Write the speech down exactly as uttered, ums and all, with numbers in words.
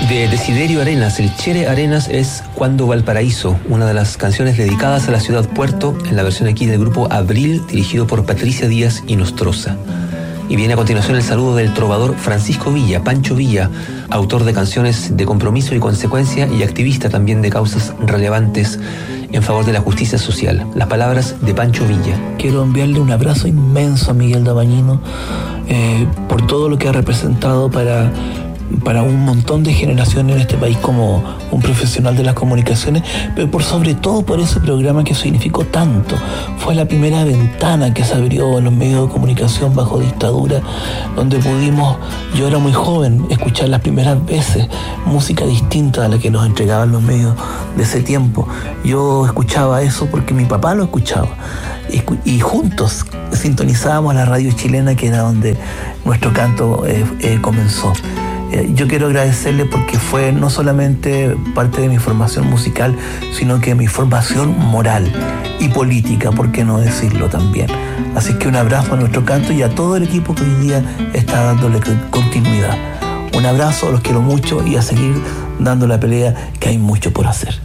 De Desiderio Arenas, el Chere Arenas es Cuando Valparaíso, una de las canciones dedicadas a la ciudad puerto, en la versión aquí del grupo Abril, dirigido por Patricia Díaz y Nostroza. Y viene a continuación el saludo del trovador Francisco Villa, Pancho Villa, autor de canciones de compromiso y consecuencia y activista también de causas relevantes en favor de la justicia social. Las palabras de Pancho Villa. Quiero enviarle un abrazo inmenso a Miguel Dabañino eh, por todo lo que ha representado para... para un montón de generaciones en este país como un profesional de las comunicaciones, pero por sobre todo por ese programa que significó tanto. Fue la primera ventana que se abrió en los medios de comunicación bajo dictadura, donde pudimos, yo era muy joven, escuchar las primeras veces música distinta a la que nos entregaban los medios de ese tiempo. Yo escuchaba eso porque mi papá lo escuchaba y juntos sintonizábamos la radio chilena, que era donde nuestro canto eh, eh, comenzó. Yo quiero agradecerle porque fue no solamente parte de mi formación musical, sino que mi formación moral y política, por qué no decirlo también. Así que un abrazo a nuestro canto y a todo el equipo que hoy día está dándole continuidad. Un abrazo, los quiero mucho y a seguir dando la pelea, que hay mucho por hacer.